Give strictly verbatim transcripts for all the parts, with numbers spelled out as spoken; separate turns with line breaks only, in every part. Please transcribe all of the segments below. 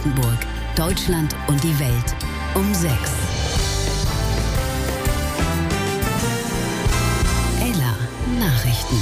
Brandenburg, Deutschland und die Welt um sechs. Ella Nachrichten.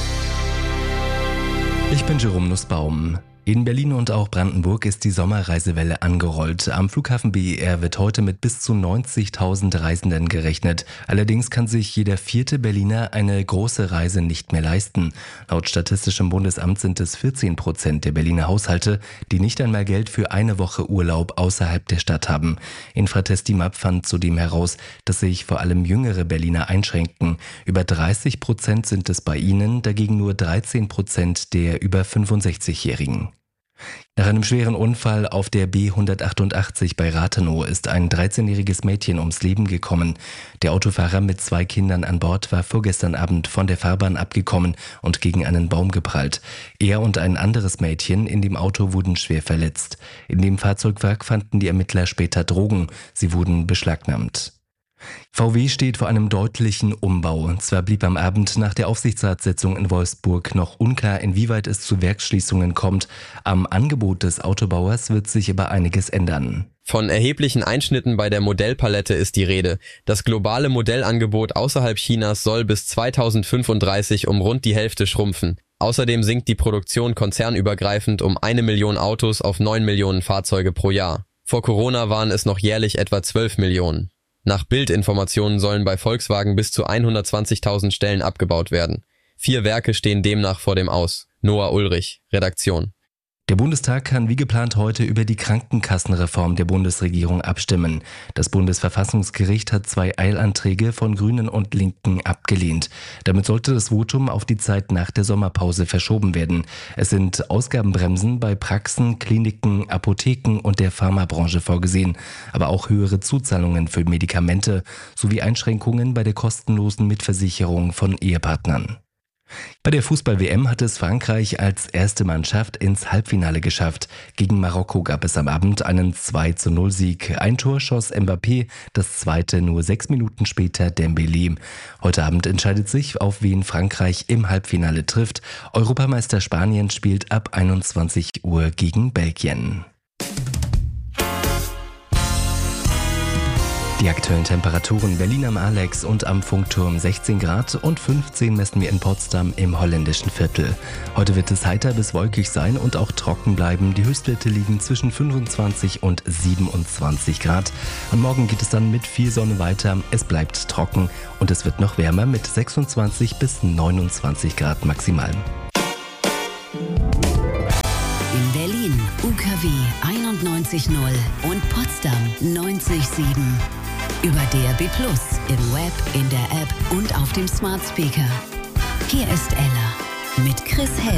Ich bin Jerome Nussbaum. In Berlin und auch Brandenburg ist die Sommerreisewelle angerollt. Am Flughafen B E R wird heute mit bis zu neunzigtausend Reisenden gerechnet. Allerdings kann sich jeder vierte Berliner eine große Reise nicht mehr leisten. Laut Statistischem Bundesamt sind es vierzehn Prozent der Berliner Haushalte, die nicht einmal Geld für eine Woche Urlaub außerhalb der Stadt haben. Infratest DIMAP fand zudem heraus, dass sich vor allem jüngere Berliner einschränken. Über dreißig Prozent sind es bei ihnen, dagegen nur dreizehn Prozent der über fünfundsechzigjährigen. Nach einem schweren Unfall auf der B hundertachtundachtzig bei Rathenow ist ein dreizehnjähriges Mädchen ums Leben gekommen. Der Autofahrer mit zwei Kindern an Bord war vorgestern Abend von der Fahrbahn abgekommen und gegen einen Baum geprallt. Er und ein anderes Mädchen in dem Auto wurden schwer verletzt. In dem Fahrzeugwrack fanden die Ermittler später Drogen. Sie wurden beschlagnahmt. V W steht vor einem deutlichen Umbau. Zwar blieb am Abend nach der Aufsichtsratssitzung in Wolfsburg noch unklar, inwieweit es zu Werksschließungen kommt. Am Angebot des Autobauers wird sich aber einiges ändern.
Von erheblichen Einschnitten bei der Modellpalette ist die Rede. Das globale Modellangebot außerhalb Chinas soll bis zweitausendfünfunddreißig um rund die Hälfte schrumpfen. Außerdem sinkt die Produktion konzernübergreifend um eine Million Autos auf neun Millionen Fahrzeuge pro Jahr. Vor Corona waren es noch jährlich etwa zwölf Millionen. Nach Bild-Informationen sollen bei Volkswagen bis zu hundertzwanzigtausend Stellen abgebaut werden. Vier Werke stehen demnach vor dem Aus. Noah Ulrich, Redaktion.
Der Bundestag kann wie geplant heute über die Krankenkassenreform der Bundesregierung abstimmen. Das Bundesverfassungsgericht hat zwei Eilanträge von Grünen und Linken abgelehnt. Damit sollte das Votum auf die Zeit nach der Sommerpause verschoben werden. Es sind Ausgabenbremsen bei Praxen, Kliniken, Apotheken und der Pharmabranche vorgesehen, aber auch höhere Zuzahlungen für Medikamente sowie Einschränkungen bei der kostenlosen Mitversicherung von Ehepartnern. Bei der Fußball-W M hat es Frankreich als erste Mannschaft ins Halbfinale geschafft. Gegen Marokko gab es am Abend einen zwei zu null Sieg. Ein Tor schoss Mbappé, das zweite nur sechs Minuten später Dembélé. Heute Abend entscheidet sich, auf wen Frankreich im Halbfinale trifft. Europameister Spanien spielt ab einundzwanzig Uhr gegen Belgien. Die aktuellen Temperaturen: Berlin am Alex und am Funkturm sechzehn Grad und fünfzehn messen wir in Potsdam im holländischen Viertel. Heute wird es heiter bis wolkig sein und auch trocken bleiben. Die Höchstwerte liegen zwischen fünfundzwanzig und siebenundzwanzig Grad. Und morgen geht es dann mit viel Sonne weiter. Es bleibt trocken und es wird noch wärmer mit sechsundzwanzig bis neunundzwanzig Grad maximal.
In Berlin U K W einundneunzig Komma null und Potsdam neunzig Komma sieben. Über D A B plus, im Web, in der App und auf dem Smart Speaker. Hier ist Ella mit Chris Hell.